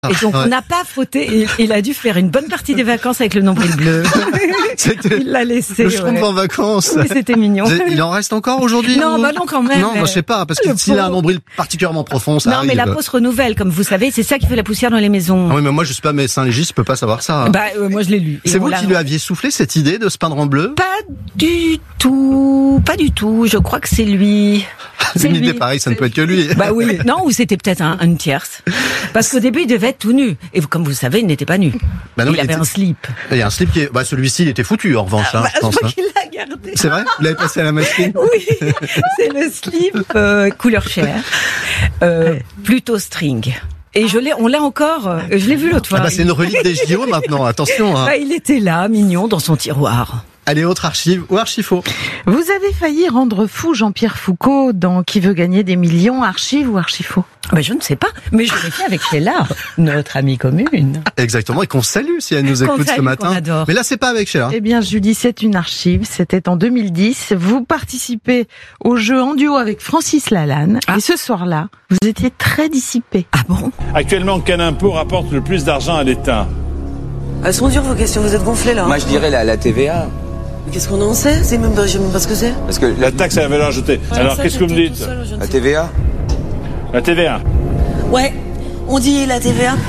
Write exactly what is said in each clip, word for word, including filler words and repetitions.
Et donc, ouais. on n'a pas frotté. Il, il a dû faire une bonne partie des vacances avec le nombril bleu. Il l'a laissé. Le schtroumpf ouais. en vacances. Oui, c'était mignon. Il en reste encore aujourd'hui? Non, ou... bah non, quand même. Non, bah, je sais pas, parce que s'il a un nombril particulièrement profond, ça Non, arrive. mais la peau se renouvelle, comme vous savez. C'est ça qui fait la poussière dans les maisons. Ah oui, mais moi, je suis pas médecin légiste, je peux pas savoir ça. Bah, euh, moi, je l'ai lu. C'est vous qui lui aviez soufflé cette idée de se peindre en bleu? Pas du tout. Pas du tout. Je crois que c'est lui. C'est une idée pareille, ça ne peut être que lui. Bah oui. Non, ou c'était peut-être un, une tierce. Parce qu'au début, il devait être tout nu. Et comme vous le savez, il n'était pas nu. Bah non, il, il avait était... un slip. Il y a un slip qui est, bah, celui-ci, il était foutu, en revanche, hein, bah, je pense. Je crois hein. qu'il l'a gardé. C'est vrai? Vous l'avez passé à la machine? Oui. C'est le slip, euh, couleur chair. Euh, plutôt string. Et je l'ai, on l'a encore, euh, je l'ai vu l'autre fois. Ah bah, c'est une relique des J O maintenant, attention, hein. Bah, il était là, mignon, dans son tiroir. Allez, autre archive ou archifaux. Vous avez failli rendre fou Jean-Pierre Foucault dans Qui veut gagner des millions, archive ou archifaux? Bah, je ne sais pas, mais je l'ai fait avec Sheila, notre amie commune. Exactement, et qu'on salue si elle nous écoute salue, ce matin. qu'on adore. Mais là, c'est pas avec Sheila. Eh bien, Julie, c'est une archive. C'était en deux mille dix. Vous participez au jeu en duo avec Francis Lalanne. Ah. Et ce soir-là, vous étiez très dissipé. Ah bon? Actuellement, quel impôt rapporte le plus d'argent à l'État? Elles sont dures vos questions, vous êtes gonflés là. Moi, je dirais la, la T V A. Qu'est-ce qu'on en sait? C'est même pas, je sais même pas ce que c'est. Parce que la, La taxe à la valeur ajoutée. Alors, ça, qu'est-ce que vous me j'étais dites? tout seul, je ne la sais T V A. La T V A. Ouais, on dit la T V A.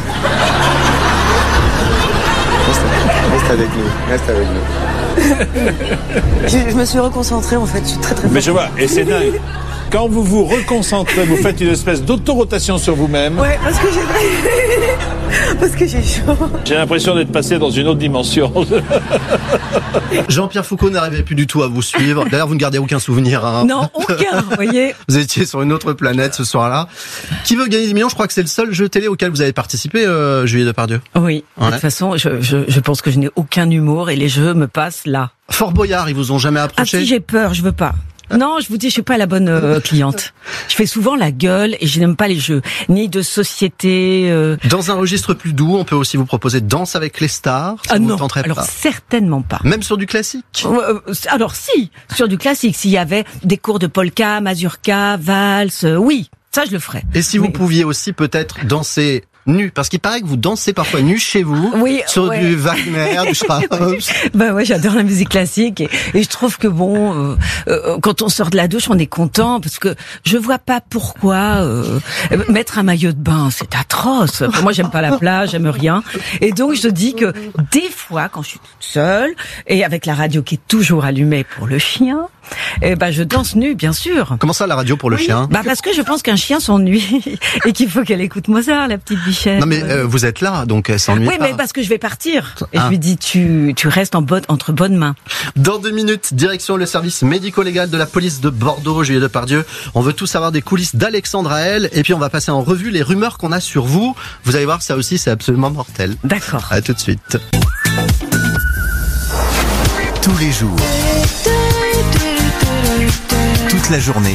Reste, reste avec nous. Reste avec nous. je, je me suis reconcentrée en fait, je suis très très Mais forte. je vois, et c'est dingue. Quand vous vous reconcentrez, vous faites une espèce d'autorotation sur vous-même. Ouais, parce que j'ai parce que j'ai chaud. J'ai l'impression d'être passé dans une autre dimension. Jean-Pierre Foucault n'arrivait plus du tout à vous suivre. D'ailleurs, vous ne gardez aucun souvenir. Hein. Non, aucun, vous voyez. Vous étiez sur une autre planète ce soir-là. Qui veut gagner des millions? Je crois que c'est le seul jeu télé auquel vous avez participé, euh, Julie Depardieu. Oui, de Ouais. toute façon, je, je, je pense que je n'ai aucun humour et les jeux me passent là. Fort Boyard, ils vous ont jamais Ah approché? si, j'ai peur, je veux pas. Non, je vous dis, je suis pas la bonne euh, cliente. Je fais souvent la gueule et je n'aime pas les jeux, ni de société. Euh... Dans un registre plus doux, on peut aussi vous proposer Danse avec les stars. Ça Ah vous non, tenterait alors pas. certainement pas. Même sur du classique. Euh, euh, alors si, sur du classique, s'il y avait des cours de polka, mazurka, valse, euh, oui, ça je le ferais. Et si vous Mais- pouviez aussi peut-être danser nu, parce qu'il paraît que vous dansez parfois nu chez vous, Oui, sur ouais. du Wagner, du Strauss. Ben ouais, j'adore la musique classique et, et je trouve que bon, euh, euh, quand on sort de la douche, on est content parce que je vois pas pourquoi euh, mettre un maillot de bain, c'est atroce. Enfin, moi, j'aime pas la plage, j'aime rien, et donc je dis que des fois, quand je suis toute seule et avec la radio qui est toujours allumée pour le chien, eh ben je danse nue, bien sûr. Comment ça, la radio pour le chien? Bah parce que je pense qu'un chien s'ennuie et qu'il faut qu'elle écoute Mozart, la petite bichette. Non mais euh, vous êtes là, donc elle s'ennuie Oui, pas. mais parce que je vais partir. Et Ah. je lui dis, tu, tu restes en bonne, entre bonnes mains. Dans deux minutes, direction le service médico-légal de la police de Bordeaux, Julie Depardieu. On veut tous savoir des coulisses d'Alexandre Haël, et puis on va passer en revue les rumeurs qu'on a sur vous. Vous allez voir, ça aussi, c'est absolument mortel. D'accord. À tout de suite. Tous les jours, toute la journée,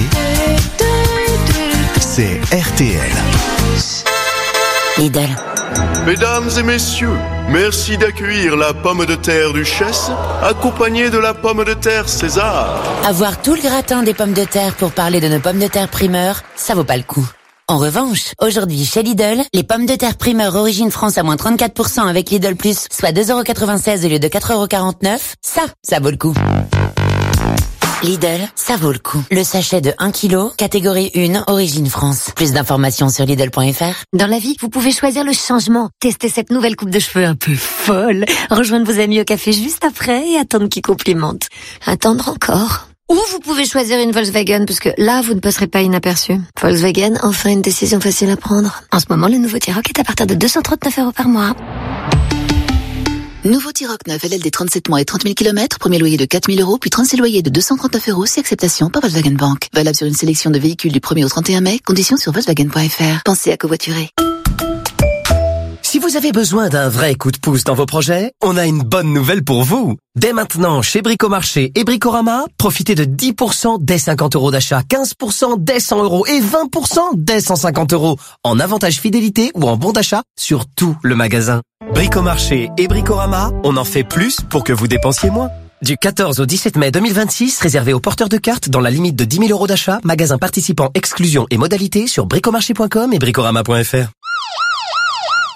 c'est R T L. Lidl. Mesdames et messieurs, merci d'accueillir la pomme de terre Duchesse, accompagnée de la pomme de terre César. Avoir tout le gratin des pommes de terre pour parler de nos pommes de terre primeur, ça vaut pas le coup. En revanche, aujourd'hui chez Lidl, les pommes de terre primeur origine France à moins trente-quatre pour cent avec Lidl Plus, soit deux euros quatre-vingt-seize au lieu de quatre euros quarante-neuf, ça, ça vaut le coup. Lidl, ça vaut le coup. Le sachet de un kilo, catégorie un, origine France. Plus d'informations sur Lidl point F R. Dans la vie, vous pouvez choisir le changement. Tester cette nouvelle coupe de cheveux un peu folle. Rejoindre vos amis au café juste après et attendre qu'ils complimentent. Attendre encore. Ou vous pouvez choisir une Volkswagen parce que là, vous ne passerez pas inaperçu. Volkswagen, enfin une décision facile à prendre. En ce moment, le nouveau T-Roc est à partir de deux cent trente-neuf euros par mois. Nouveau T-Roc neuf L L D trente-sept mois et trente mille kilomètres, premier loyer de quatre mille euros, puis trente-six loyers de deux cent trente-neuf euros, si acceptation par Volkswagen Bank. Valable sur une sélection de véhicules du premier au trente et un mai, conditions sur Volkswagen point F R. Pensez à covoiturer. Si vous avez besoin d'un vrai coup de pouce dans vos projets, on a une bonne nouvelle pour vous. Dès maintenant, chez Bricomarché et Bricorama, profitez de dix pour cent dès cinquante euros d'achat, quinze pour cent dès cent euros et vingt pour cent dès cent cinquante euros en avantage fidélité ou en bon d'achat sur tout le magasin. Bricomarché et Bricorama, on en fait plus pour que vous dépensiez moins. Du quatorze au dix-sept mai deux mille vingt-six, réservé aux porteurs de cartes dans la limite de dix mille euros d'achat, magasin participant exclusion et modalités sur bricomarché point com et bricorama point F R.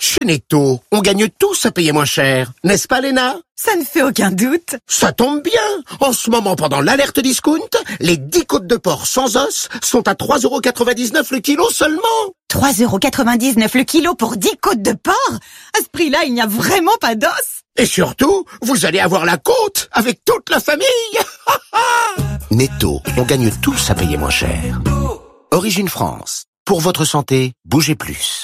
Chez Netto, on gagne tous à payer moins cher. N'est-ce pas, Léna? Ça ne fait aucun doute. Ça tombe bien. En ce moment, pendant l'alerte discount, les dix côtes de porc sans os sont à trois euros quatre-vingt-dix-neuf le kilo seulement. trois euros quatre-vingt-dix-neuf le kilo pour dix côtes de porc? À ce prix-là, il n'y a vraiment pas d'os. Et surtout, vous allez avoir la côte avec toute la famille. Netto, on gagne tous à payer moins cher. Origine France. Pour votre santé, bougez plus.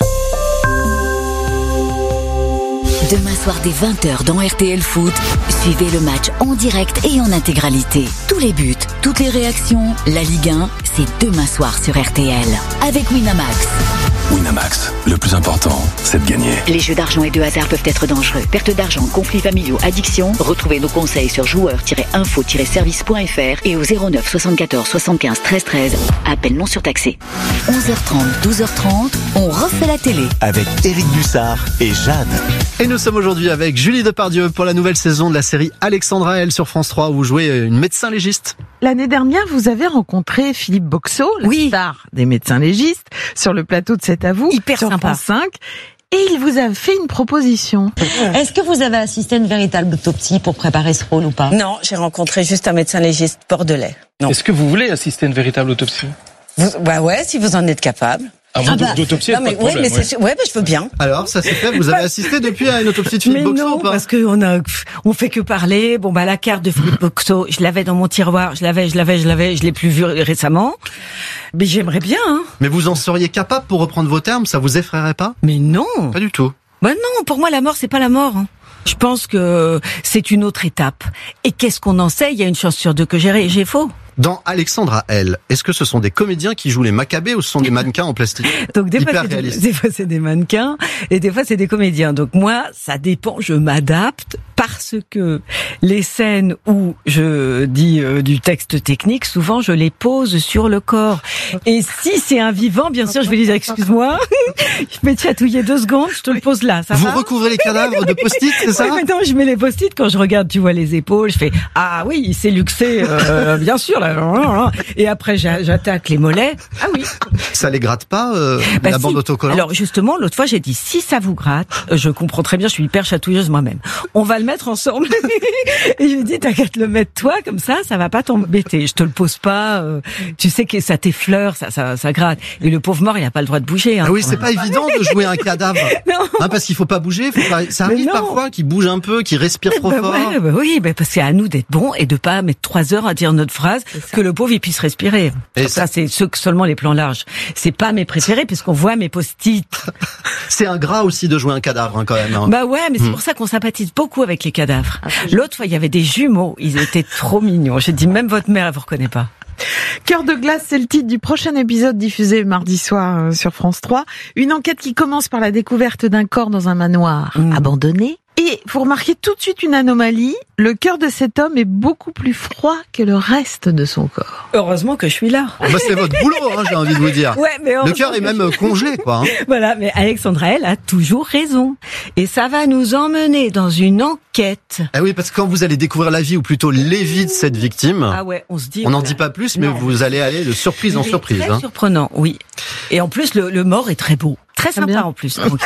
Demain soir dès vingt heures dans R T L Foot, suivez le match en direct et en intégralité. Tous les buts, toutes les réactions, la Ligue un, c'est demain soir sur R T L. Avec Winamax. Winamax, le plus important, c'est de gagner. Les jeux d'argent et de hasard peuvent être dangereux. Perte d'argent, conflits familiaux, addiction. Retrouvez nos conseils sur joueurs tiret info tiret service point f r et au zéro neuf soixante-quatorze soixante-quinze treize treize. Appel non surtaxé. onze heures trente, douze heures trente, on refait la télé. Avec Éric Bussard et Jade. Et nous sommes aujourd'hui avec Julie Depardieu pour la nouvelle saison de la série Alexandra L sur France trois où vous jouez une médecin légiste. L'année dernière, vous avez rencontré Philippe Boxeau, la oui. star des médecins légistes, sur le plateau de C'est à vous, hyper sur sympa. France cinq. Et il vous a fait une proposition. Est-ce que vous avez assisté à une véritable autopsie pour préparer ce rôle ou pas? Non, j'ai rencontré juste un médecin légiste bordelais. Non. Est-ce que vous voulez assister à une véritable autopsie? Vous, bah ouais, si vous en êtes capable. Ah, ah bah, d'autopsie, non mais pas de ouais, problème, mais c'est ouais, bah, je veux bien. Alors ça c'est fait, vous avez assisté depuis à une autopsie de Philippe mais Boxeau non, ou pas? parce que on a on fait que parler. Bon bah la carte de Philippe Boxeau, je l'avais dans mon tiroir, je l'avais, je l'avais, je l'avais, je l'ai plus vue récemment. Mais j'aimerais bien hein. Mais vous en seriez capable pour reprendre vos termes, ça vous effraierait pas? Mais non. Pas du tout. Bah non, pour moi la mort c'est pas la mort. Hein. Je pense que c'est une autre étape. Et qu'est-ce qu'on en sait? Il y a une chance sur deux que j'ai j'ai faux. Dans Alexandra L, est-ce que ce sont des comédiens qui jouent les macabées ou ce sont des mannequins en plastique? Donc des fois, Hyper c'est des, réaliste. des fois c'est des mannequins et des fois c'est des comédiens. Donc moi, ça dépend, je m'adapte parce que les scènes où je dis euh, du texte technique, souvent je les pose sur le corps. Et si c'est un vivant, bien sûr, je vais lui dire excuse-moi, je vais te chatouiller deux secondes, je te le pose là, ça Vous va? recouvrez les cadavres de post-it, c'est ça? Oui, maintenant je mets les post-it quand je regarde, tu vois les épaules, je fais ah oui, il s'est luxé, euh, bien sûr là. Et après j'attaque les mollets. Ah oui. Ça les gratte pas euh, bah la si. bande autocollante? Alors justement, l'autre fois j'ai dit si ça vous gratte, je comprends très bien, je suis hyper chatouilleuse moi-même. On va le mettre ensemble. Et je lui dis t'inquiète, le mettre toi comme ça, ça va pas t'embêter. Je te le pose pas. Euh, tu sais que ça t'effleure, ça, ça, ça gratte. Et le pauvre mort, il a pas le droit de bouger. Hein. Ah oui, c'est pas évident de jouer un cadavre. Non. Hein, parce qu'il faut pas bouger. Faut pas... Ça arrive parfois qu'il bouge un peu, qu'il respire trop bah fort. Ouais, bah oui, bah parce que c'est à nous d'être bons et de pas mettre trois heures à dire notre phrase, que le pauvre il puisse respirer. Et ça, ça c'est ceux que seulement les plans larges. C'est pas mes préférés puisqu'on voit mes post-it. C'est ingrat aussi de jouer un cadavre hein, quand même. Hein. Bah ouais, mais c'est mmh. pour ça qu'on sympathise beaucoup avec les cadavres. Ah, l'autre fois, il y avait des jumeaux, ils étaient trop mignons. J'ai dit même votre mère, elle vous reconnaît pas. Cœur de glace, c'est le titre du prochain épisode diffusé mardi soir sur France trois. Une enquête qui commence par la découverte d'un corps dans un manoir mmh. abandonné. Et vous remarquez tout de suite une anomalie, le cœur de cet homme est beaucoup plus froid que le reste de son corps. Heureusement que je suis là. Oh bah c'est votre boulot, hein, j'ai envie de vous dire. Ouais, mais le cœur est même congelé, quoi. Hein. Voilà, mais Alexandra, elle a toujours raison. Et ça va nous emmener dans une enquête. Ah oui, parce que quand vous allez découvrir la vie, ou plutôt les vies de cette victime, ah ouais, on se dit, on n'en dit pas plus, mais non. vous allez aller de surprise en surprise. Très hein. surprenant, oui. Et en plus, le, le mort est très beau. Très sympa bien. En plus. Donc,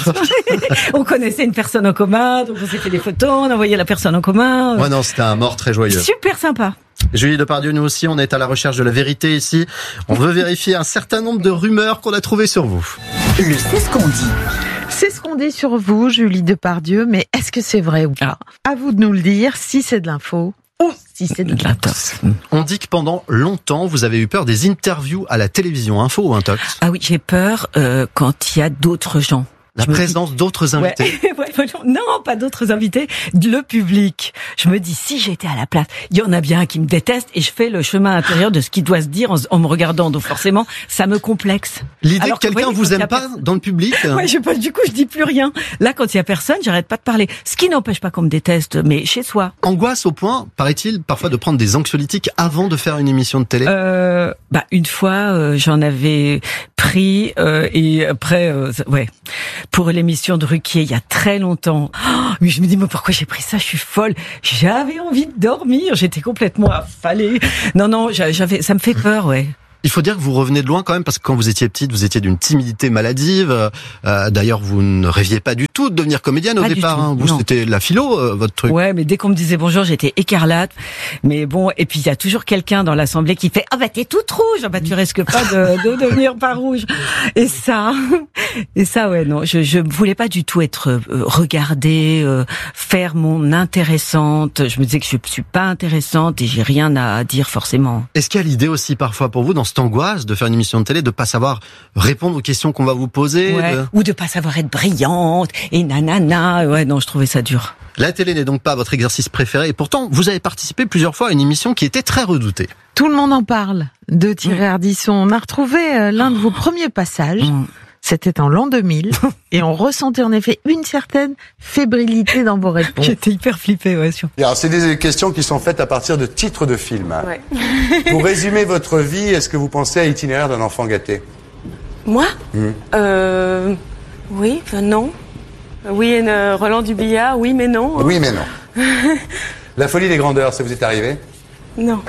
on connaissait une personne en commun, donc on s'est fait des photos, on envoyait la personne en commun. Ouais, non, c'était un mort très joyeux. Super sympa. Julie Depardieu, nous aussi, on est à la recherche de la vérité ici. On veut vérifier un certain nombre de rumeurs qu'on a trouvées sur vous. Le C'est ce qu'on dit. C'est ce qu'on dit sur vous, Julie Depardieu, mais est-ce que c'est vrai ou pas? À vous de nous le dire, si c'est de l'info. Ou si c'est de l'intox. On dit que pendant longtemps, vous avez eu peur des interviews à la télévision, info ou intox? Ah oui, j'ai peur euh, quand il y a d'autres gens. La je présence dis... d'autres invités. Ouais. Non, pas d'autres invités, le public. Je me dis, si j'étais à la place, il y en a bien qui me détestent et je fais le chemin intérieur de ce qui doit se dire en, en me regardant. Donc forcément, ça me complexe. L'idée Alors que quelqu'un que, vous aime pas personne... dans le public. Ouais, je pas, du coup, je dis plus rien. Là, quand il y a personne, j'arrête pas de parler. Ce qui n'empêche pas qu'on me déteste, mais chez soi. Angoisse au point, paraît-il, parfois de prendre des anxiolytiques avant de faire une émission de télé. Euh, bah une fois, euh, j'en avais pris euh, et après, euh, ouais, pour l'émission de Ruquier, il y a très longtemps. Oh, mais je me dis, mais pourquoi j'ai pris ça? Je suis folle. J'avais envie de dormir. J'étais complètement affalée. Non, non, j'avais, ça me fait peur, ouais. Il faut dire que vous revenez de loin quand même, parce que quand vous étiez petite, vous étiez d'une timidité maladive. Euh, d'ailleurs, vous ne rêviez pas du tout de devenir comédienne au Pas du départ. tout, Hein. Vous, non. c'était la philo, euh, votre truc. Ouais, mais dès qu'on me disait bonjour, j'étais écarlate. Mais bon, et puis il y a toujours quelqu'un dans l'assemblée qui fait « Ah bah t'es toute rouge, ah bah tu risques pas de, de devenir pas rouge ». Et ça, et ça ouais non, je je voulais pas du tout être euh, regardée, euh, faire mon intéressante. Je me disais que je suis pas intéressante et j'ai rien à dire forcément. Est-ce qu'il y a l'idée aussi parfois pour vous, dans cette angoisse de faire une émission de télé, de pas savoir répondre aux questions qu'on va vous poser Ouais. de... Ou de pas savoir être brillante et nanana. Ouais, non, je trouvais ça dur. La télé n'est donc pas votre exercice préféré, et pourtant vous avez participé plusieurs fois à une émission qui était très redoutée. Tout le monde en parle de Thierry Ardisson. On a retrouvé euh, l'un de vos premiers passages. C'était en l'an deux mille. Et on ressentait en effet une certaine fébrilité dans vos réponses. J'étais hyper flippée, ouais, sûr. Alors, c'est des questions qui sont faites à partir de titres de films. Ouais. Pour résumer votre vie, est-ce que vous pensez à Itinéraire d'un enfant gâté? Moi Mmh. euh, Oui, enfin non. Oui, et euh, Roland Dubillard, oui, mais non. Oui, mais non. La folie des grandeurs, ça vous est arrivé? Non,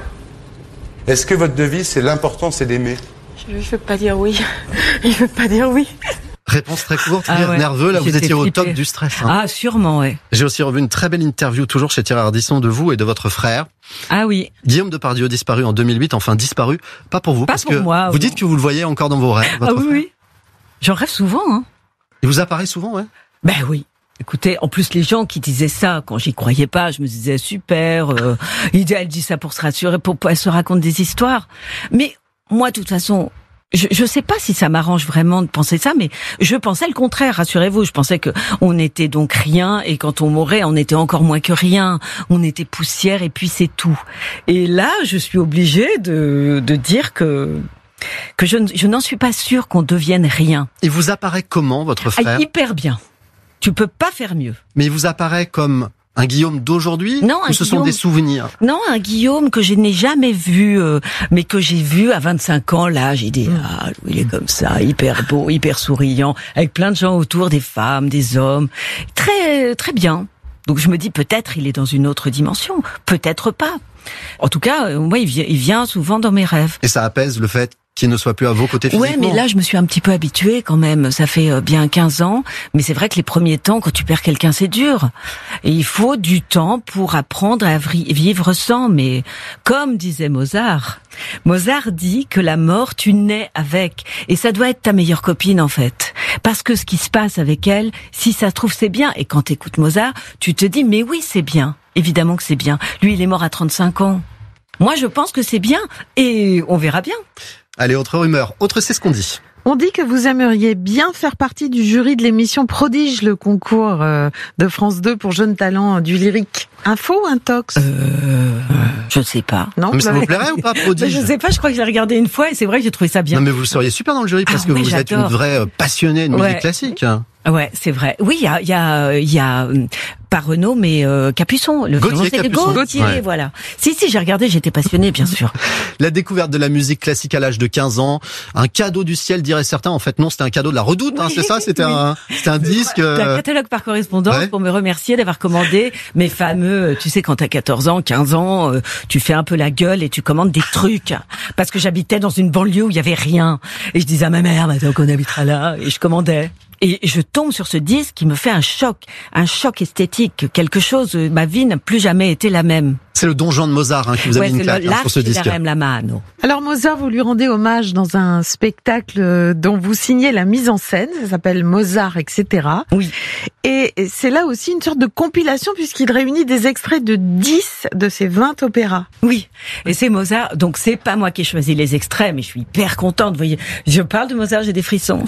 Est-ce que votre devise, c'est l'important, c'est d'aimer? je ne veux pas dire oui. Je veux pas dire oui. Réponse très courte, Ah rire ouais, nerveux, là vous j'étais étiez au flippée. top du stress. Hein. Ah, sûrement, ouais. J'ai aussi revu une très belle interview, toujours chez Thierry Ardisson, de vous et de votre frère. Ah oui. Guillaume Depardieu, disparu en deux mille huit, enfin disparu, pas pour vous, Pas parce pour que moi, vous oui. dites que vous le voyez encore dans vos rêves. Ah Votre oui, frère. oui. J'en rêve souvent, hein. Il vous apparaît souvent, ouais. Ben oui. Écoutez, en plus les gens qui disaient ça, quand j'y croyais pas, je me disais super, euh, il- elle dit ça pour se rassurer, pour elle se raconte des histoires. Mais moi, de toute façon, je, je sais pas si ça m'arrange vraiment de penser ça, mais je pensais le contraire, rassurez-vous. Je pensais que on était donc rien, et quand on mourait, on était encore moins que rien. On était poussière, et puis c'est tout. Et là, je suis obligée de, de dire que que je, ne- je n'en suis pas sûre qu'on devienne rien. Il vous apparaît comment, votre frère? Ah, hyper bien. Tu peux pas faire mieux. Mais il vous apparaît comme un Guillaume d'aujourd'hui? Non, un ou ce sont Guillaume- des souvenirs? Non, un Guillaume que je n'ai jamais vu, euh, mais que j'ai vu à vingt-cinq ans. Là, j'ai dit, ah, il est comme ça, hyper beau, hyper souriant, avec plein de gens autour, des femmes, des hommes, très, très bien. Donc je me dis, peut-être il est dans une autre dimension, peut-être pas. En tout cas, euh, moi, il vient, il vient souvent dans mes rêves. Et ça apaise le fait qu'il ne soit plus à vos côtés physiquement? Ouais, mais là, je me suis un petit peu habituée quand même. Ça fait euh, bien quinze ans. Mais c'est vrai que les premiers temps, quand tu perds quelqu'un, c'est dur. Et il faut du temps pour apprendre à vri- vivre sans. Mais comme disait Mozart, Mozart dit que la mort, tu nais avec. Et ça doit être ta meilleure copine, en fait. Parce que ce qui se passe avec elle, si ça se trouve, c'est bien. Et quand t'écoutes Mozart, tu te dis, mais oui, c'est bien. Évidemment que c'est bien. Lui, il est mort à trente-cinq ans. Moi, je pense que c'est bien. Et on verra bien. Allez, autre rumeur. Autre, c'est ce qu'on dit. On dit que vous aimeriez bien faire partie du jury de l'émission Prodige, le concours euh, de France deux pour jeunes talents du lyrique. Info ou intox? Euh, je ne sais pas. Non, Mais ça vous vous l'avez- plairait ou pas, Prodige? Je sais pas, je crois que j'ai regardé une fois et c'est vrai que j'ai trouvé ça bien. Non, mais vous seriez super dans le jury parce Ah que ouais, vous êtes une j'adore. vraie euh, passionnée de musique Ouais. classique. Ouais, c'est vrai. Oui, il y a, il y a, il y a euh, pas Renaud, mais euh, Capuçon. Le Gauthier fiancé de Capuçon. Gauthier, Ouais. voilà. Si, si, j'ai regardé, j'étais passionnée, bien sûr. La découverte de la musique classique à l'âge de quinze ans, un cadeau du ciel, diraient certains. En fait, non, c'était un cadeau de la Redoute, hein, c'est ça? C'était oui. un, c'était un disque. T'as un euh, catalogue par correspondance ouais. pour me remercier d'avoir commandé mes fameux, tu sais, quand t'as quatorze ans, quinze ans, euh, tu fais un peu la gueule et tu commandes des trucs. Parce que j'habitais dans une banlieue où il y avait rien. Et je disais à ma mère, maintenant qu'on habitera là, et je commandais. Et je tombe sur ce disque qui me fait un choc, un choc esthétique, quelque chose, euh, ma vie n'a plus jamais été la même. C'est le Don Juan de Mozart hein, qui vous a Ouais, mis une c'est claque le- hein, sur ce disque. l'Arche la mano. Alors Mozart, vous lui rendez hommage dans un spectacle dont vous signez la mise en scène, ça s'appelle Mozart, et cetera. Oui. Et c'est là aussi une sorte de compilation puisqu'il réunit des extraits de dix de ses vingt opéras. Oui, et c'est Mozart, donc c'est pas moi qui ai choisi les extraits, mais je suis hyper contente, vous voyez. Je parle de Mozart, j'ai des frissons.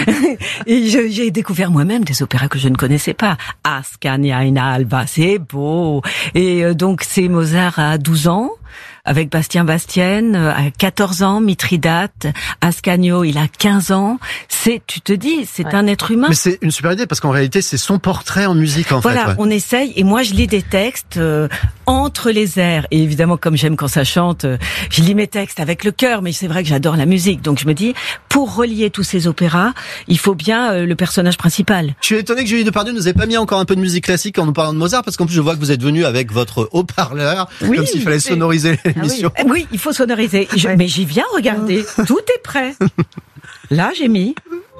Et je- j'ai découvert moi-même des opéras que je ne connaissais pas. Ascania in Alba, c'est beau. Et euh, donc c'est Mozart à douze ans, avec Bastien Bastienne, euh, à quatorze ans, Mithridate, Ascanio, il a quinze ans. C'est, tu te dis, c'est un être humain. Mais c'est une super idée parce qu'en réalité, c'est son portrait en musique en Voilà, fait. Ouais. on essaye, et moi je lis des textes euh, entre les airs, et évidemment comme j'aime quand ça chante, euh, je lis mes textes avec le cœur, mais c'est vrai que j'adore la musique, donc je me dis, pour relier tous ces opéras, il faut bien euh, le personnage principal. Je suis étonné que Julie Depardieu nous ait pas mis encore un peu de musique classique en nous parlant de Mozart, parce qu'en plus je vois que vous êtes venu avec votre haut-parleur, Oui, comme s'il fallait c'est- sonoriser l'émission. Ah oui. oui, il faut sonoriser. Je, mais j'y viens, regardez. Tout est prêt. Là, j'ai mis.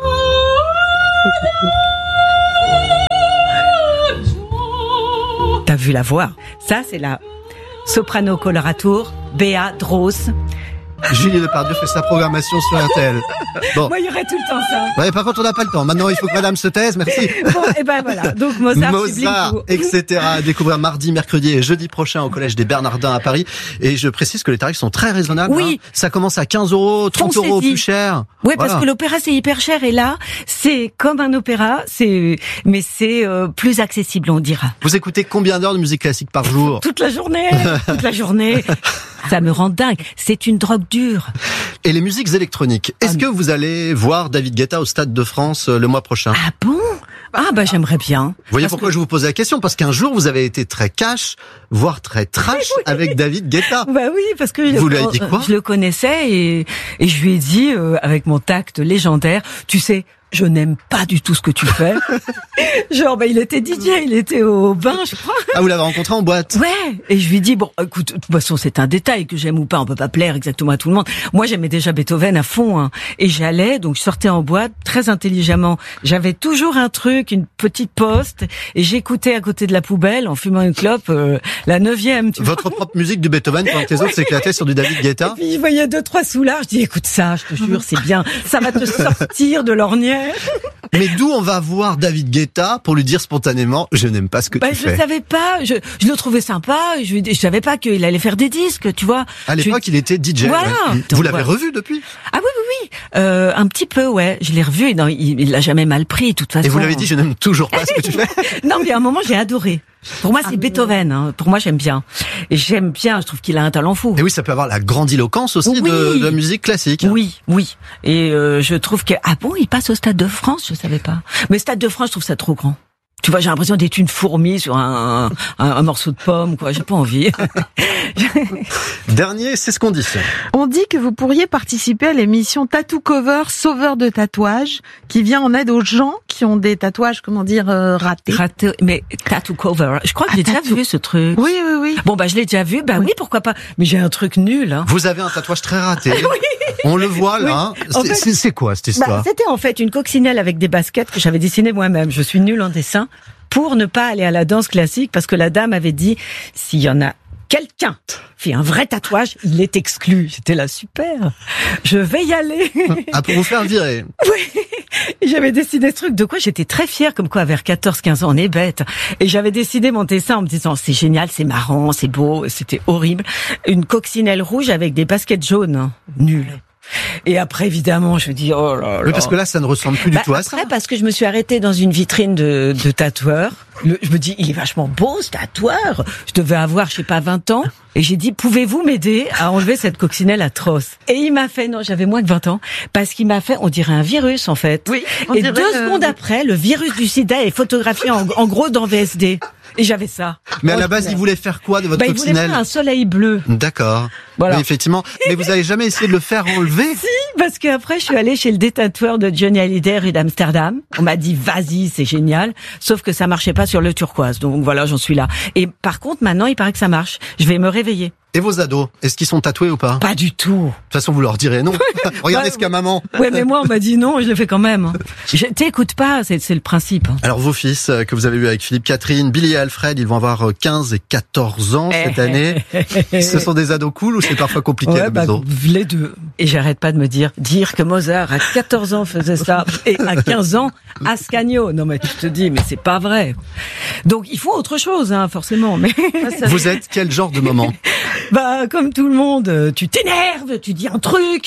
T'as vu la voix? Ça, c'est la soprano coloratour, Béa Droz. Julie Depardieu fait sa programmation sur R T L. Bon. Moi, il y aurait tout le temps ça. Ouais, par contre, on n'a pas le temps. Maintenant, il faut que madame se taise. Merci. Bon, et ben voilà. Donc, Mozart, Mozart, et cetera. À découvrir mardi, mercredi et jeudi prochain au Collège des Bernardins à Paris. Et je précise que les tarifs sont très raisonnables. Oui. Hein. Ça commence à quinze euros, trente euros plus cher. Oui, voilà. Parce que l'opéra, c'est hyper cher. Et là, c'est comme un opéra, c'est, mais c'est euh, plus accessible, on dira. Vous écoutez combien d'heures de musique classique par jour? Toute la journée. Toute la journée. Ça me rend dingue. C'est une drogue dure. Et les musiques électroniques. Est-ce que vous allez voir David Guetta au Stade de France le mois prochain? Ah bon? Ah bah j'aimerais bien. Vous voyez pourquoi que... je vous pose la question? Parce qu'un jour vous avez été très cash, voire très trash oui. avec David Guetta. Bah oui, parce que vous lui avez dit quoi? Je le connaissais et, et je lui ai dit euh, avec mon tact légendaire, tu sais, je n'aime pas du tout ce que tu fais. Genre, bah, il était D J, il était au bain, je crois. Ah, vous l'avez rencontré en boîte? Ouais. Et je lui dis, bon, écoute, de toute façon, c'est un détail que j'aime ou pas, on peut pas plaire exactement à tout le monde. Moi, j'aimais déjà Beethoven à fond, hein. Et j'allais, donc je sortais en boîte, très intelligemment. J'avais toujours un truc, une petite poste, et j'écoutais à côté de la poubelle, en fumant une clope, euh, la neuvième, tu Votre vois. propre musique du Beethoven, pendant que les autres s'éclataient sur du David Guetta. Et puis, je voyais deux, trois soulards, je dis, écoute ça, je te jure, c'est bien. Ça va te sortir de l'ornière. Mais d'où on va voir David Guetta pour lui dire spontanément, je n'aime pas ce que bah, tu je fais. Je savais pas, je, je le trouvais sympa, je, je savais pas qu'il allait faire des disques, tu vois. À l'époque, je... il était D J. Voilà. Ouais. Vous l'avez revu depuis? Ah oui, oui, oui. Euh, un petit peu, ouais. Je l'ai revu et non, il, il l'a jamais mal pris, de toute façon. Et vous l'avez dit, je n'aime toujours pas ce que tu fais? Non, mais à un moment, j'ai adoré. Pour moi, c'est ah, Beethoven. Hein. Pour moi, j'aime bien. Et j'aime bien, je trouve qu'il a un talent fou. Et oui, ça peut avoir la grandiloquence aussi oui. de, de la musique classique. Oui, oui. Et euh, je trouve que... Ah bon, il passe au Stade de France? Je savais pas. Mais Stade de France, je trouve ça trop grand. Tu vois, j'ai l'impression d'être une fourmi sur un, un, un morceau de pomme, quoi. J'ai pas envie. Dernier, c'est ce qu'on dit. On dit que vous pourriez participer à l'émission Tattoo Cover, sauveur de tatouages, qui vient en aide aux gens qui ont des tatouages, comment dire, euh, ratés. Ratés, mais Tattoo Cover. Je crois que ah, j'ai déjà vu ce truc. Oui, oui, oui. Bon, bah, je l'ai déjà vu. Bah oui, oui pourquoi pas. Mais j'ai un truc nul, hein. Vous avez un tatouage très raté. Oui. On le voit, là. Oui. C'est, fait, c'est quoi, cette histoire? Bah, c'était en fait une coccinelle avec des baskets que j'avais dessinées moi-même. Je suis nulle en dessin. Pour ne pas aller à la danse classique, parce que la dame avait dit, s'il y en a quelqu'un fait un vrai tatouage, il est exclu. J'étais là, super, je vais y aller. Ah, pour vous faire virer. Oui, j'avais décidé ce truc, de quoi j'étais très fière, comme quoi vers quatorze quinze ans, on est bête. Et j'avais décidé mon dessin en me disant, c'est génial, c'est marrant, c'est beau, c'était horrible. Une coccinelle rouge avec des baskets jaunes, nul. Et après, évidemment, je me dis, oh là là. Oui, parce que là, ça ne ressemble plus bah, du tout à ça. Après, parce que je me suis arrêtée dans une vitrine de, de tatoueurs. Le, je me dis, il est vachement beau, ce tatoueur. Je devais avoir, je sais pas, vingt ans. Et j'ai dit, pouvez-vous m'aider à enlever cette coccinelle atroce? Et il m'a fait, non, j'avais moins de vingt ans, parce qu'il m'a fait, on dirait un virus, en fait. Oui. Et deux euh... secondes après, le virus du sida est photographié en, en gros dans V S D. Et j'avais ça. Mais à la base, il voulait faire quoi de votre bah, coccinelle? Il voulait faire un soleil bleu. D'accord. Voilà. Oui, effectivement. Mais vous avez jamais essayé de le faire enlever? Si, parce qu'après, je suis allée chez le détatoueur de Johnny Hallyday, rue d'Amsterdam. On m'a dit, vas-y, c'est génial. Sauf que ça marchait pas sur le turquoise. Donc voilà, j'en suis là. Et par contre, maintenant, il paraît que ça marche. Je vais me réveiller. Et vos ados, est-ce qu'ils sont tatoués ou pas? Pas du tout. De toute façon, vous leur direz non. Regardez bah, ce qu'a maman. Ouais, mais moi, on m'a dit non, je le fais quand même. Je t'écoute pas, c'est, c'est le principe. Alors, vos fils, que vous avez eu avec Philippe Catherine, Billy et Alfred, ils vont avoir quinze et quatorze ans cette année. Ce sont des ados cool ou c'est parfois compliqué ouais, à la bah, maison? Les deux. Et j'arrête pas de me dire, dire que Mozart à quatorze ans faisait ça et à quinze ans, Ascanio. Non, mais tu te dis, mais c'est pas vrai. Donc, il faut autre chose, hein, forcément. Mais vous êtes quel genre de maman? Bah, comme tout le monde, tu t'énerves, tu dis un truc.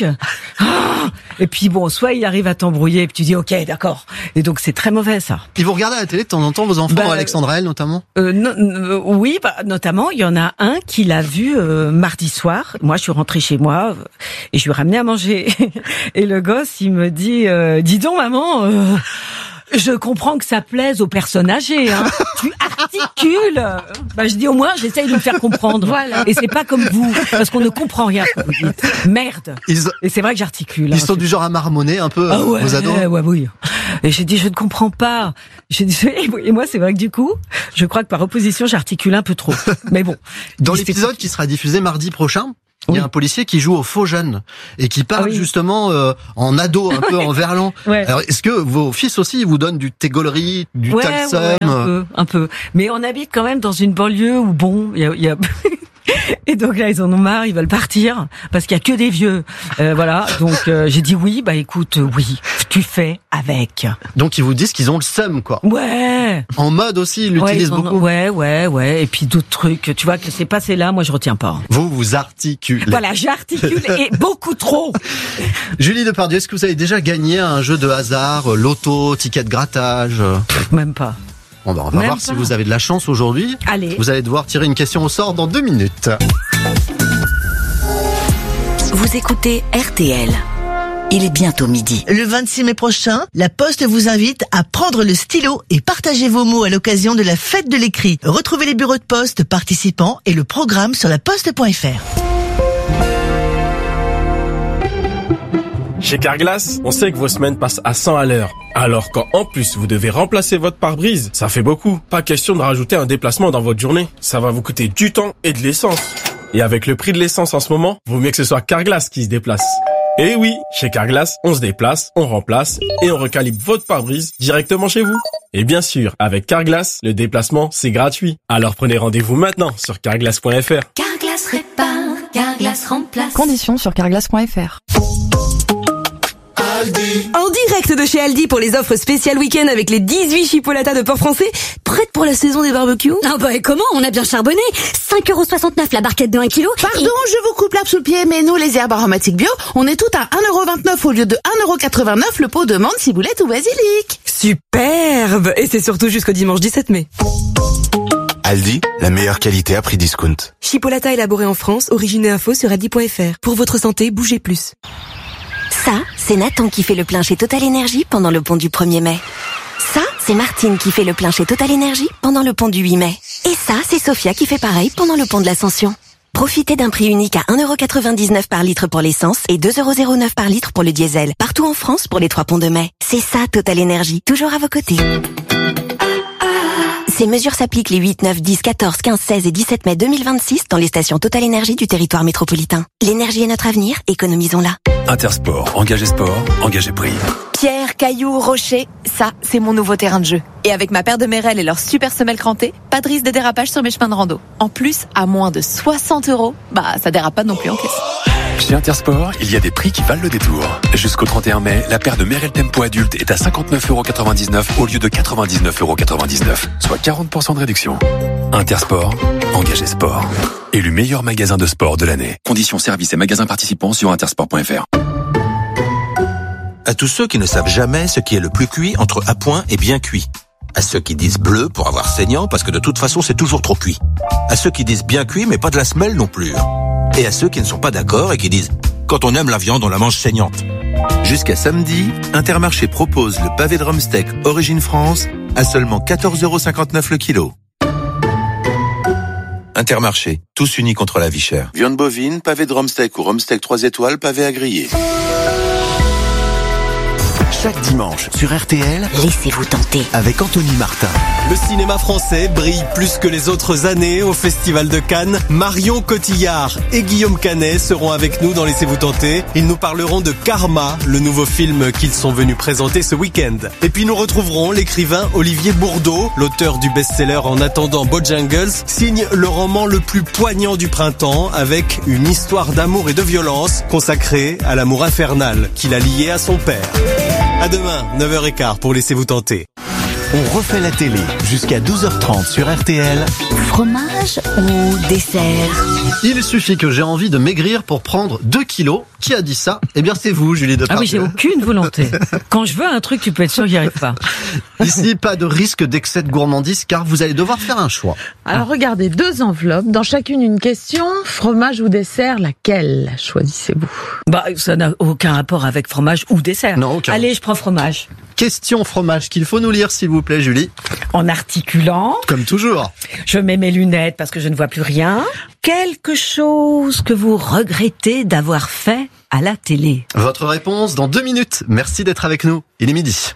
Ah, et puis bon, soit il arrive à t'embrouiller, et puis tu dis ok, d'accord. Et donc c'est très mauvais ça. Ils vous regardent à la télé de temps en temps, vos enfants, bah, Alexandra Elle notamment euh, no, euh, Oui, bah, notamment, il y en a un qui l'a vu euh, mardi soir. Moi, je suis rentrée chez moi euh, et je lui ai ramené à manger. Et le gosse, il me dit, euh, dis donc maman... Euh, je comprends que ça plaise aux personnes âgées, hein. Tu j'articule. Bah, je dis au moins, j'essaye de me faire comprendre. Voilà. Et c'est pas comme vous, parce qu'on ne comprend rien quand vous dites. Merde. Ils... Et c'est vrai que j'articule. Ils hein, sont c'est... du genre à marmonner un peu, ah ouais, vos ados. Ouais, oui. Et j'ai dit, je ne comprends pas. J'ai dit, et moi, c'est vrai que du coup, je crois que par opposition, j'articule un peu trop. Mais bon. Dans l'épisode qui sera diffusé mardi prochain, il y a oui. un policier qui joue au faux jeune et qui parle ah oui. justement euh, en ado, un peu en verlan. Ouais. Alors, est-ce que vos fils aussi vous donnent du Tégolerie, du ouais, Talsum ouais, un peu, un peu. Mais on habite quand même dans une banlieue où bon, il y a... Y a... Et donc là, ils en ont marre, ils veulent partir parce qu'il y a que des vieux. Euh, voilà. Donc euh, j'ai dit oui. Bah écoute, oui, tu fais avec. Donc ils vous disent qu'ils ont le seum, quoi. Ouais. En mode aussi, ils l'utilisent ouais, ils beaucoup. Ont... Ouais, ouais, ouais. Et puis d'autres trucs. Tu vois que c'est passé là. Moi, je retiens pas. Vous vous articulez. Voilà, j'articule et beaucoup trop. Julie Depardieu, est-ce que vous avez déjà gagné un jeu de hasard, loto, ticket de grattage? Même pas. Bon bah on va Même voir pas. si vous avez de la chance aujourd'hui. Allez. Vous allez devoir tirer une question au sort dans deux minutes. Vous écoutez R T L. Il est bientôt midi. Le vingt-six mai prochain, La Poste vous invite à prendre le stylo et partager vos mots à l'occasion de la fête de l'écrit. Retrouvez les bureaux de poste participants et le programme sur la poste point f r. Chez Carglass, on sait que vos semaines passent à cent à l'heure. Alors quand en plus vous devez remplacer votre pare-brise, ça fait beaucoup. Pas question de rajouter un déplacement dans votre journée. Ça va vous coûter du temps et de l'essence. Et avec le prix de l'essence en ce moment, vaut mieux que ce soit Carglass qui se déplace. Et oui, chez Carglass, on se déplace, on remplace et on recalibre votre pare-brise directement chez vous. Et bien sûr, avec Carglass, le déplacement, c'est gratuit. Alors prenez rendez-vous maintenant sur carglass point f r. Carglass répare, Carglass remplace. Conditions sur carglass point f r. En direct de chez Aldi pour les offres spéciales week-end avec les dix-huit chipolatas de porc français, prêtes pour la saison des barbecues. Ah bah et comment? On a bien charbonné. cinq euros soixante-neuf la barquette de un kilo. Pardon, et... je vous coupe l'herbe sous le pied, mais nous, les herbes aromatiques bio, on est tout à un euro vingt-neuf au lieu de un euro quatre-vingt-neuf le pot de menthe, ciboulette ou basilic. Superbe. Et c'est surtout jusqu'au dimanche dix-sept mai. Aldi, la meilleure qualité à prix discount. Chipolata élaboré en France, origine et info sur aldi point f r. Pour votre santé, bougez plus. Ça, c'est Nathan qui fait le plein chez Total Énergie pendant le pont du premier mai. Ça, c'est Martine qui fait le plein chez Total Énergie pendant le pont du huit mai. Et ça, c'est Sophia qui fait pareil pendant le pont de l'Ascension. Profitez d'un prix unique à un euro quatre-vingt-dix-neuf par litre pour l'essence et deux euros zéro neuf par litre pour le diesel. Partout en France pour les trois ponts de mai. C'est ça, Total Énergie. Toujours à vos côtés. Ces mesures s'appliquent les huit, neuf, dix, quatorze, quinze, seize et dix-sept mai deux mille vingt-six dans les stations Total Énergie du territoire métropolitain. L'énergie est notre avenir, économisons-la. Intersport, engagé sport, engagé prix. Pierre, cailloux, rochers, ça, c'est mon nouveau terrain de jeu. Et avec ma paire de Merrell et leur super semelle crantée, pas de risque de dérapage sur mes chemins de rando. En plus, à moins de soixante euros, bah ça dérape pas non plus en caisse. Chez Intersport, il y a des prix qui valent le détour. Jusqu'au trente et un mai, la paire de Merrell Tempo adulte est à cinquante-neuf euros quatre-vingt-dix-neuf au lieu de quatre-vingt-dix-neuf euros quatre-vingt-dix-neuf, soit quarante pour cent de réduction. Intersport, engagé sport. Élu meilleur magasin de sport de l'année. Conditions, services et magasins participants sur intersport point f r. À tous ceux qui ne savent jamais ce qui est le plus cuit entre à point et bien cuit. À ceux qui disent bleu pour avoir saignant parce que de toute façon c'est toujours trop cuit. À ceux qui disent bien cuit mais pas de la semelle non plus. Et à ceux qui ne sont pas d'accord et qui disent quand on aime la viande on la mange saignante. Jusqu'à samedi, Intermarché propose le pavé de Rumsteak Origine France à seulement quatorze euros cinquante-neuf le kilo. Intermarché, tous unis contre la vie chère. Viande bovine, pavé de Rumsteak ou Rumsteak trois étoiles, pavé à griller. Chaque dimanche sur R T L, laissez-vous tenter avec Anthony Martin. Le cinéma français brille plus que les autres années au Festival de Cannes. Marion Cotillard et Guillaume Canet seront avec nous dans Laissez-vous tenter. Ils nous parleront de Karma, le nouveau film qu'ils sont venus présenter ce week-end. Et puis nous retrouverons l'écrivain Olivier Bourdeau, l'auteur du best-seller En attendant Bojangles, signe le roman le plus poignant du printemps avec une histoire d'amour et de violence consacrée à l'amour infernal qu'il a lié à son père. À demain, neuf heures quinze pour Laissez-vous tenter. On refait la télé jusqu'à douze heures trente sur R T L. Fromage ou dessert? Il suffit que j'ai envie de maigrir pour prendre deux kilos. Qui a dit ça? Eh bien, c'est vous, Julie Depardieu. Ah oui, j'ai aucune volonté. Quand je veux un truc, tu peux être sûr que j'y arrive pas. Ici, pas de risque d'excès de gourmandise, car vous allez devoir faire un choix. Alors, regardez, deux enveloppes, dans chacune une question. Fromage ou dessert, laquelle choisissez-vous? Bah, ça n'a aucun rapport avec fromage ou dessert. Non, aucun. Allez, je prends fromage. Question fromage qu'il faut nous lire, s'il vous plaît. plaît, Julie? En articulant. Comme toujours. Je mets mes lunettes parce que je ne vois plus rien. Quelque chose que vous regrettez d'avoir fait à la télé. Votre réponse dans deux minutes. Merci d'être avec nous. Il est midi.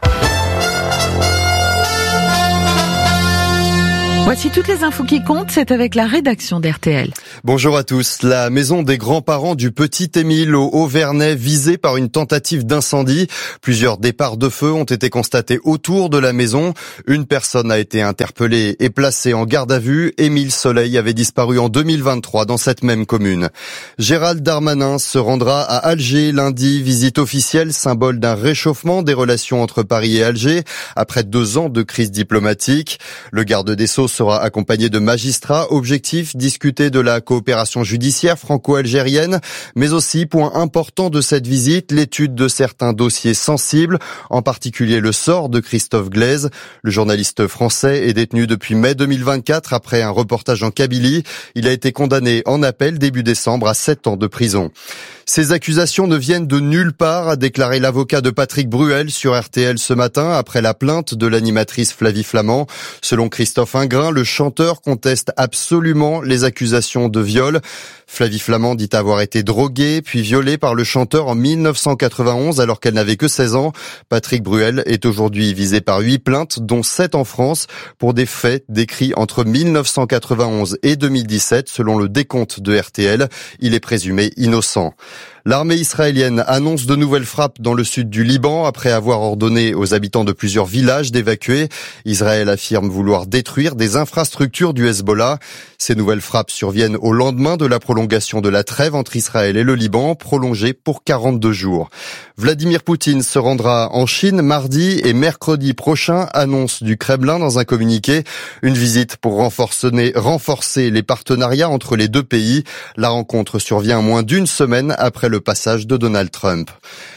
Voici toutes les infos qui comptent, c'est avec la rédaction d'R T L. Bonjour à tous. La maison des grands-parents du petit Émile au Haut-Vernay visée par une tentative d'incendie. Plusieurs départs de feu ont été constatés autour de la maison. Une personne a été interpellée et placée en garde à vue. Émile Soleil avait disparu en deux mille vingt-trois dans cette même commune. Gérald Darmanin se rendra à Alger lundi. Visite officielle, symbole d'un réchauffement des relations entre Paris et Alger après deux ans de crise diplomatique. Le garde des Sceaux sera accompagné de magistrats. Objectif, discuter de la coopération judiciaire franco-algérienne, mais aussi, point important de cette visite, l'étude de certains dossiers sensibles, en particulier le sort de Christophe Glaise. Le journaliste français est détenu depuis mai deux mille vingt-quatre après un reportage en Kabylie. Il a été condamné en appel début décembre à sept ans de prison. Ces accusations ne viennent de nulle part, a déclaré l'avocat de Patrick Bruel sur R T L ce matin après la plainte de l'animatrice Flavie Flament. Selon Christophe Ingrin, le chanteur conteste absolument les accusations de viol. Flavie Flament dit avoir été droguée puis violée par le chanteur en mille neuf cent quatre-vingt-onze alors qu'elle n'avait que seize ans. Patrick Bruel est aujourd'hui visé par huit plaintes, dont sept en France, pour des faits décrits entre mille neuf cent quatre-vingt-onze et deux mille dix-sept selon le décompte de R T L. Il est présumé innocent. L'armée israélienne annonce de nouvelles frappes dans le sud du Liban après avoir ordonné aux habitants de plusieurs villages d'évacuer. Israël affirme vouloir détruire des infrastructures du Hezbollah. Ces nouvelles frappes surviennent au lendemain de la prolongation de la trêve entre Israël et le Liban, prolongée pour quarante-deux jours. Vladimir Poutine se rendra en Chine mardi et mercredi prochain, annonce du Kremlin dans un communiqué. Une visite pour renforcer, renforcer les partenariats entre les deux pays. La rencontre survient moins d'une semaine après le passage de Donald Trump.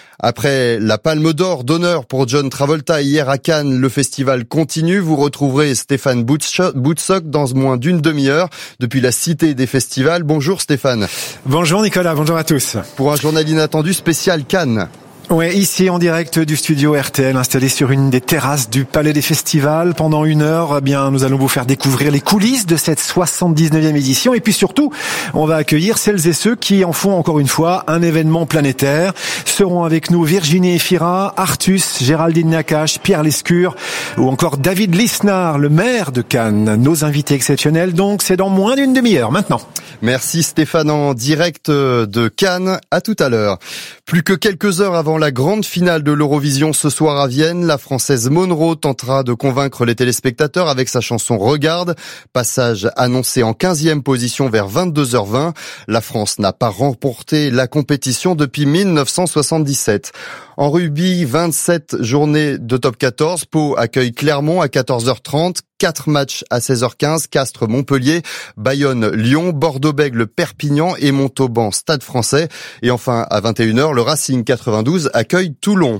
Après la Palme d'Or d'honneur pour John Travolta hier à Cannes, le festival continue. Vous retrouverez Stéphane Boutsock dans moins d'une demi-heure depuis la Cité des Festivals. Bonjour Stéphane. Bonjour Nicolas, bonjour à tous. Pour un journal inattendu spécial Cannes. Ouais, ici en direct du studio R T L installé sur une des terrasses du Palais des Festivals. Pendant une heure, eh bien, nous allons vous faire découvrir les coulisses de cette soixante-dix-neuvième édition. Et puis surtout, on va accueillir celles et ceux qui en font encore une fois un événement planétaire. Seront avec nous Virginie Efira, Artus, Géraldine Nakache, Pierre Lescure ou encore David Lisnard, le maire de Cannes. Nos invités exceptionnels, donc, c'est dans moins d'une demi-heure maintenant. Merci Stéphane en direct de Cannes. À tout à l'heure. Plus que quelques heures avant la grande finale de l'Eurovision ce soir à Vienne, la Française Monroe tentera de convaincre les téléspectateurs avec sa chanson Regarde. Passage annoncé en quinzième position vers vingt-deux heures vingt. La France n'a pas remporté la compétition depuis mille neuf cent soixante-dix-sept. En rugby, vingt-sept journées de top quatorze. Pau accueille Clermont à quatorze heures trente. Quatre matchs à seize heures quinze, Castres, Montpellier, Bayonne, Lyon, Bordeaux-Bègles, Perpignan et Montauban, Stade Français. Et enfin, à vingt et une heures, le Racing quatre-vingt-douze accueille Toulon.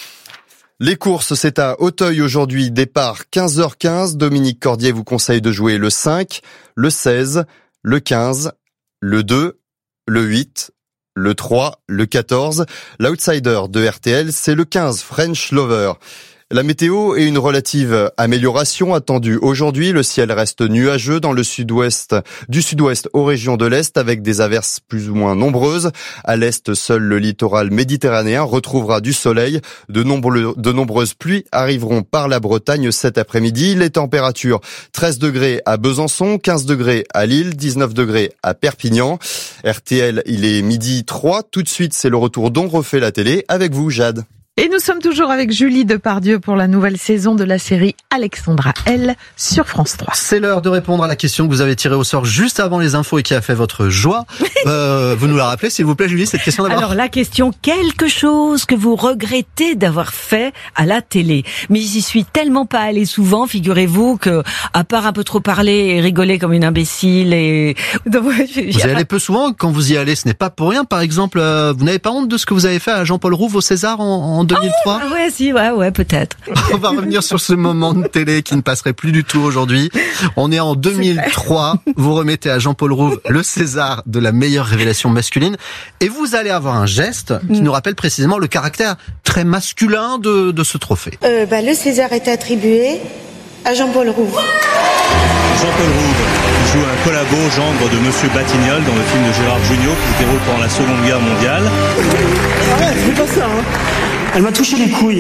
Les courses, c'est à Auteuil aujourd'hui, départ quinze heures quinze. Dominique Cordier vous conseille de jouer le cinq, le seize, le quinze, le deux, le huit, le trois, le quatorze. L'outsider de R T L, c'est le quinze, French Lover. La météo est une relative amélioration attendue aujourd'hui. Le ciel reste nuageux dans le sud-ouest, du sud-ouest aux régions de l'est avec des averses plus ou moins nombreuses. À l'est, seul le littoral méditerranéen retrouvera du soleil. De, nombreux, de nombreuses pluies arriveront par la Bretagne cet après-midi. Les températures treize degrés à Besançon, quinze degrés à Lille, dix-neuf degrés à Perpignan. R T L, il est midi trois. Tout de suite, c'est le retour d'On refait la télé avec vous, Jade. Et nous sommes toujours avec Julie Depardieu pour la nouvelle saison de la série Alexandra L sur France trois. C'est l'heure de répondre à la question que vous avez tirée au sort juste avant les infos et qui a fait votre joie. Euh, vous nous la rappelez, s'il vous plaît, Julie, cette question d'abord. Alors, la question, quelque chose que vous regrettez d'avoir fait à la télé. Mais j'y suis tellement pas allée souvent, figurez-vous, que, à part un peu trop parler et rigoler comme une imbécile et... Vous y allez peu souvent, quand vous y allez, ce n'est pas pour rien. Par exemple, euh, vous n'avez pas honte de ce que vous avez fait à Jean-Paul Rouve au César en, en deux mille trois? Ah ouais, si, ouais, ouais, peut-être. On va revenir sur ce moment de télé qui ne passerait plus du tout aujourd'hui. On est en deux mille trois. Vous remettez à Jean-Paul Rouve le César de la meilleure révélation masculine. Et vous allez avoir un geste qui nous rappelle précisément le caractère très masculin de, de ce trophée. Euh, bah, le César est attribué à Jean-Paul Rouve. Jean-Paul Rouve joue un collabo gendre de Monsieur Batignolles dans le film de Gérard Jugnot qui se déroule pendant la Seconde Guerre mondiale. Ouais, c'est pas ça, hein. Elle m'a touché les couilles.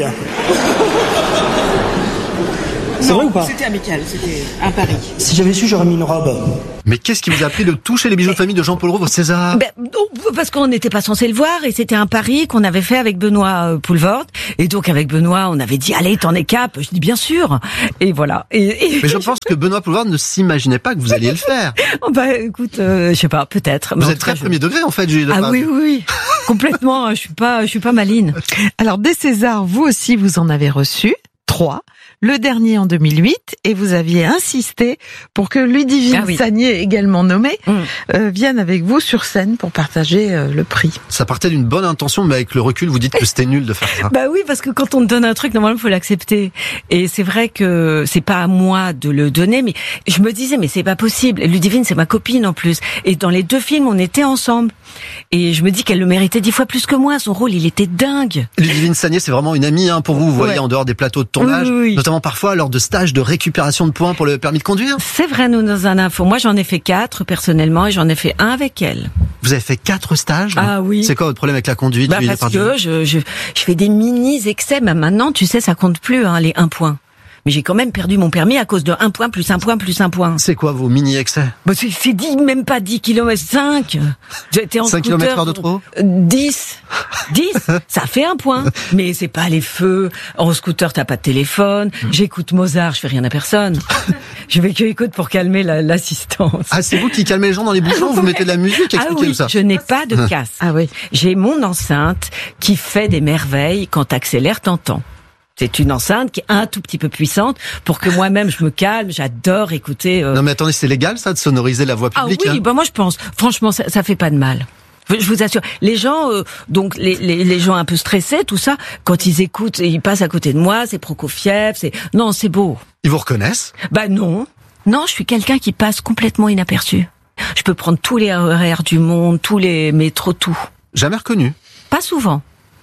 C'est vrai ou pas? C'était amical, c'était un pari. Si j'avais su, j'aurais mis une robe. Mais qu'est-ce qui vous a pris de toucher les bijoux de famille de Jean-Paul Rouve au César? Ben, parce qu'on n'était pas censé le voir et c'était un pari qu'on avait fait avec Benoît Poulvord. Et donc avec Benoît, on avait dit allez, t'en es cap. Je dis bien sûr. Et voilà. Et, et... Mais je pense que Benoît Poulvord ne s'imaginait pas que vous alliez le faire. Oh bah écoute, euh, je sais pas, peut-être. Vous Mais êtes très je... premier degré en fait, Julie Ah Depardieu. oui, oui, oui. Complètement. Je suis pas, je suis pas maline. Alors des Césars, vous aussi, vous en avez reçu trois. Le dernier en deux mille huit, et vous aviez insisté pour que Ludivine ah oui. Sagnier, également nommée, mmh. euh, vienne avec vous sur scène pour partager euh, le prix. Ça partait d'une bonne intention, mais avec le recul, vous dites que c'était nul de faire ça. Bah oui, parce que quand on te donne un truc, normalement, il faut l'accepter. Et c'est vrai que c'est pas à moi de le donner, mais je me disais, mais c'est pas possible. Ludivine, c'est ma copine en plus. Et dans les deux films, on était ensemble. Et je me dis qu'elle le méritait dix fois plus que moi. Son rôle, il était dingue. Ludivine Sagnier, c'est vraiment une amie hein, pour vous, vous voyez, ouais. en dehors des plateaux de tournage. Oui, oui. Notamment parfois lors de stages de récupération de points pour le permis de conduire. C'est vrai, nous, dans un info. Moi, j'en ai fait quatre, personnellement, et j'en ai fait un avec elle. Vous avez fait quatre stages? Ah oui. C'est quoi votre problème avec la conduite? Bah, parce que je, je, je fais des mini-excès. Bah, maintenant, tu sais, ça compte plus, hein, les un point. Mais j'ai quand même perdu mon permis à cause de un point, plus un point, plus un point. C'est quoi vos mini-excès? Bah, c'est fait dix, même pas dix kilomètres, cinq. J'ai été en cinq kilomètres heure de trop? dix. dix. Ça fait un point. Mais c'est pas les feux. En scooter, t'as pas de téléphone. J'écoute Mozart, je fais rien à personne. Je vais que écoute pour calmer la, l'assistance. Ah, c'est vous qui calmez les gens dans les bouchons? Vous mettez de la musique? Expliquez-nous ah oui, ça. Je n'ai pas de casque. Ah oui. J'ai mon enceinte qui fait des merveilles. Quand t'accélères, t'entends. C'est une enceinte qui est un tout petit peu puissante pour que moi-même je me calme. J'adore écouter. Euh... Non mais attendez, c'est légal ça de sonoriser la voix publique? Ah oui, hein bah moi je pense. Franchement, ça, ça fait pas de mal. Je vous assure, les gens, euh, donc les, les les gens un peu stressés, tout ça, quand ils écoutent, ils passent à côté de moi, c'est Prokofiev, c'est non, c'est beau. Ils vous reconnaissent? Bah non, non, je suis quelqu'un qui passe complètement inaperçu. Je peux prendre tous les R E R du monde, tous les métros, tout. Jamais reconnu? Pas souvent.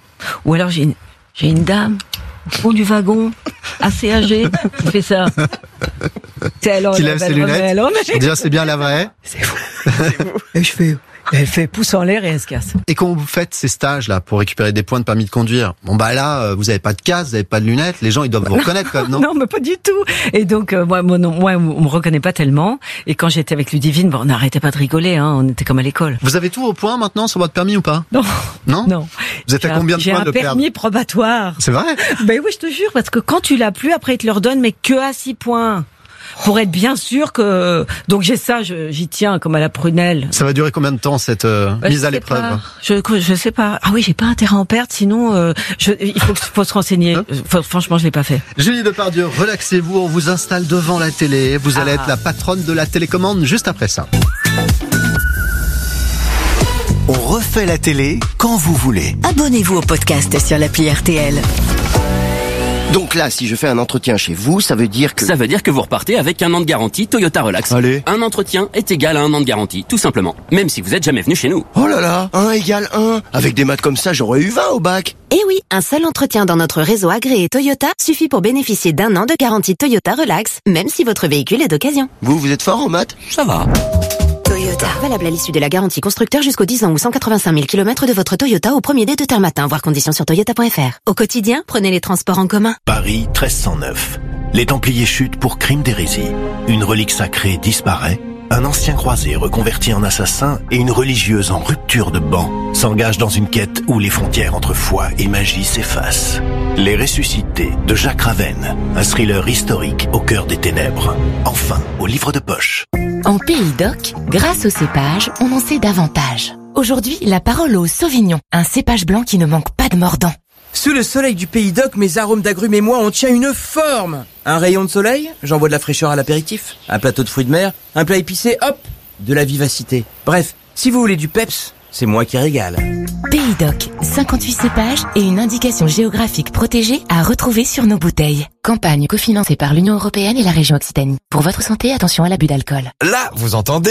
Ou alors j'ai une j'ai une dame au fond du wagon, assez âgée, qui fait ça. C'est alors, qui lève ses lunettes. On dirait c'est bien la vraie. C'est vous. C'est vous. Et je fais, elle fait pouce en l'air et elle se casse. Et quand vous faites ces stages là pour récupérer des points de permis de conduire, bon bah là vous avez pas de casque, vous avez pas de lunettes, les gens ils doivent vous reconnaître quand même, non? Non, mais pas du tout. Et donc euh, moi, moi, non, moi, on me reconnaît pas tellement. Et quand j'étais avec Ludivine, bon, on n'arrêtait pas de rigoler, hein, on était comme à l'école. Vous avez tout au point maintenant sur votre permis ou pas? Non. Non. Non. Vous êtes à combien de points de perdre? J'ai un permis probatoire. C'est vrai? Ben oui, je te jure, parce que quand tu l'as plus, après ils te le redonnent, mais que à six points. Pour être bien sûr que... Donc j'ai ça, je, j'y tiens comme à la prunelle. Ça va durer combien de temps cette euh, bah, mise à l'épreuve? Je je sais pas. Ah oui, j'ai pas intérêt à en perdre, sinon euh, je, il faut, faut se renseigner. Hein? Franchement, je l'ai pas fait. Julie Depardieu, relaxez-vous, on vous installe devant la télé. Vous allez ah. être la patronne de la télécommande juste après ça. On refait la télé quand vous voulez. Abonnez-vous au podcast sur l'appli R T L. Donc là, si je fais un entretien chez vous, ça veut dire que... Ça veut dire que vous repartez avec un an de garantie Toyota Relax. Allez. Un entretien est égal à un an de garantie, tout simplement. Même si vous êtes jamais venu chez nous. Oh là là, un égale un. Avec des maths comme ça, j'aurais eu vingt au bac. Eh oui, un seul entretien dans notre réseau agréé Toyota suffit pour bénéficier d'un an de garantie Toyota Relax, même si votre véhicule est d'occasion. Vous, vous êtes fort en maths? Ça va. Toyota. Valable à l'issue de la garantie constructeur jusqu'aux dix ans ou cent quatre-vingt-cinq mille kilomètres de votre Toyota au premier dé de terme matin, voir conditions sur toyota point f r. Au quotidien, prenez les transports en commun. Paris treize cent neuf. Les Templiers chutent pour crime d'hérésie. Une relique sacrée disparaît. Un ancien croisé reconverti en assassin et une religieuse en rupture de banc s'engagent dans une quête où les frontières entre foi et magie s'effacent. Les Ressuscités de Jacques Ravenne, un thriller historique au cœur des ténèbres. Enfin, au livre de poche. En Pays d'Oc, grâce au cépage, on en sait davantage. Aujourd'hui, la parole au Sauvignon, un cépage blanc qui ne manque pas de mordant. Sous le soleil du Pays d'Oc, mes arômes d'agrumes et moi, on tient une forme. Un rayon de soleil, j'envoie de la fraîcheur à l'apéritif. Un plateau de fruits de mer, un plat épicé, hop, de la vivacité. Bref, si vous voulez du peps, c'est moi qui régale. Pays Pays d'Oc, cinquante-huit cépages et une indication géographique protégée à retrouver sur nos bouteilles. Campagne cofinancée par l'Union européenne et la région Occitanie. Pour votre santé, attention à l'abus d'alcool. Là, vous entendez ?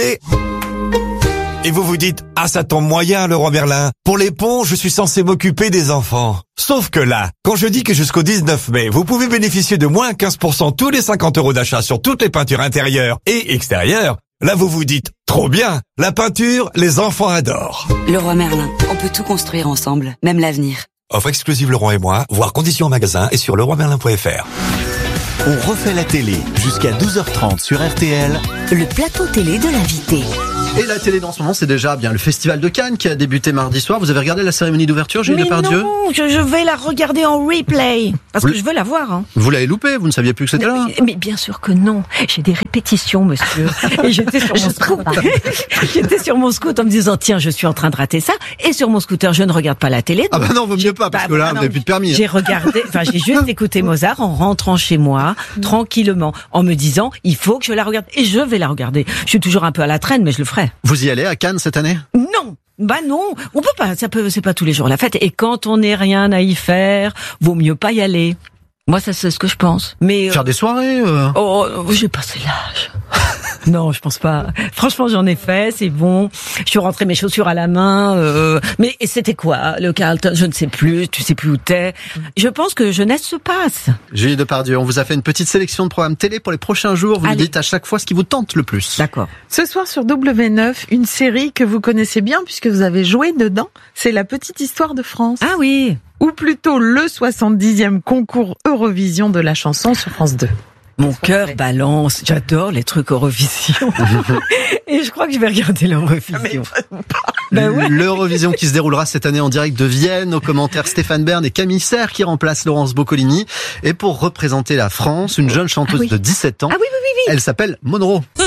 Et vous vous dites, ah ça tombe moyen le roi Merlin. Pour les ponts, je suis censé m'occuper des enfants. Sauf que là, quand je dis que jusqu'au dix-neuf mai, vous pouvez bénéficier de moins quinze pour cent tous les cinquante euros d'achat sur toutes les peintures intérieures et extérieures, là vous vous dites, trop bien, la peinture, les enfants adorent. Le roi Merlin, on peut tout construire ensemble, même l'avenir. Offre exclusive Leroy et moi, voir conditions en magasin et sur leroy merlin point f r. On refait la télé jusqu'à douze heures trente sur R T L. Le plateau télé de l'invité. Et la télé dans ce moment, c'est déjà bien le Festival de Cannes qui a débuté mardi soir. Vous avez regardé la cérémonie d'ouverture, Gilles Depardieu ? Non, je, je vais la regarder en replay. Parce vous, que je veux la voir. Hein. Vous l'avez loupé, vous ne saviez plus que c'était là ? Mais, mais bien sûr que non. J'ai des répétitions, monsieur. Et j'étais sur mon scooter. J'étais sur mon scooter en me disant, tiens, je suis en train de rater ça. Et sur mon scooter, je ne regarde pas la télé. Ah bah non, vaut mieux pas, parce bah, que là, bah, vous n'avez plus de permis. J'ai regardé, enfin, j'ai juste écouté Mozart en rentrant chez moi, tranquillement, en me disant, il faut que je la regarde. Et je vais la regarder. Je suis toujours un peu à la traîne, mais je le ferai. Vous y allez à Cannes cette année ? Non. Bah non, on peut pas, ça peut, c'est pas tous les jours la fête. Et quand on n'est rien à y faire, vaut mieux pas y aller. Moi, ça, c'est ce que je pense. Mais faire euh... des soirées. Euh... Oh, j'ai passé l'âge. Non, je pense pas. Franchement, j'en ai fait, c'est bon. Je suis rentrée mes chaussures à la main. Euh... Mais c'était quoi, le Carlton ? Je ne sais plus. Tu sais plus où t'es. Je pense que jeunesse se passe. Gilles Depardieu, on vous a fait une petite sélection de programmes télé pour les prochains jours. Vous Allez. nous dites à chaque fois ce qui vous tente le plus. D'accord. Ce soir sur W neuf, une série que vous connaissez bien puisque vous avez joué dedans. C'est La Petite Histoire de France. Ah oui. Ou plutôt le soixante-dixième concours Eurovision de la chanson sur France deux. Mon cœur balance, j'adore les trucs Eurovision. Et je crois que je vais regarder l'Eurovision. Ben ouais. L'Eurovision qui se déroulera cette année en direct de Vienne. Aux commentaires, Stéphane Bern et Camille Serre qui remplacent Laurence Boccolini. Et pour représenter la France, une jeune chanteuse ah oui. de dix-sept ans. Ah oui, oui, oui, oui. Elle s'appelle Monroe.